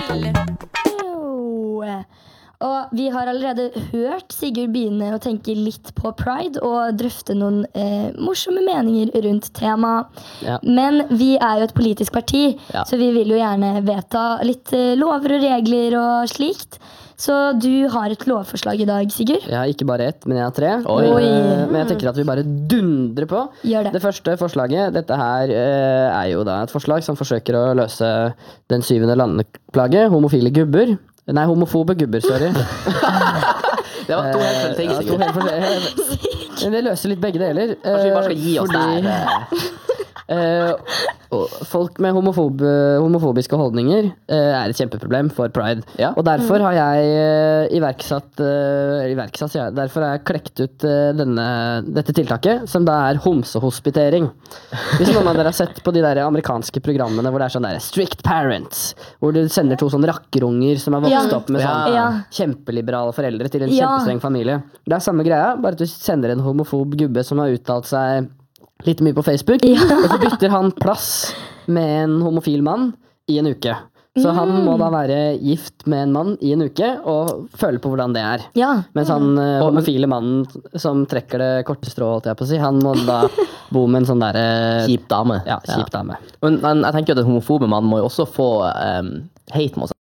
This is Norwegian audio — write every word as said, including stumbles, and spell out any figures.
Og vi har allerede hørt Sigurd begynne å tenke litt på Pride og drøfte noen eh, morsomme meninger rundt temaet. Ja. Men vi er jo et politisk parti, Ja. så vi vil jo gjerne vedta litt eh, lover og regler og slikt. Så du har et lovforslag i dag, Sigurd. Jeg har ikke bare ett, men jeg har tre. Oi. Eh, Men jeg tenker at vi bare dundrer på. Gjør det. Det første forslaget, dette her eh, er jo da et forslag som forsøker å løse den syvende landeplage, homofile gubber. Nei, homofobe gubber, sorry. Det var to helt forskjellige ting, Ja, to sikkert. helt forskjellige. Men det løser litt begge deler. Kanskje vi bare skal gi oss Fordi- der. Eh, og folk med homofob, homofobiske holdninger eh, er et kjempeproblem for Pride. Ja. Og derfor har jeg eh, iverksatt, eh, iverksatt ja, Derfor har jeg klekt ut eh, denne, dette tiltaket, som da er homsehospitering. Hvis noen av dere har sett på de der amerikanske programmene hvor det er sånn der strict parents, hvor du sender to sånne rakkerunger som har vokst Ja. opp med sånn Ja. kjempeliberale foreldre til en Ja. kjempestreng familie. Det er samme greia, bare at du sender en homofob gubbe som har uttalt seg litt mye på Facebook, og så bytter han plass med en homofil mann i en uke. Så han må da være gift med en mann i en uke og føle på hvordan det er. Ja. Mens han eh, homofile mannen som trekker det korte strå, holdt jeg på å si, han må da bo med en sånn derre Kjip dame. Ja, kjip dame. Men, men jeg tenker jo at en homofobe mann må jo også få um, hate mot seg.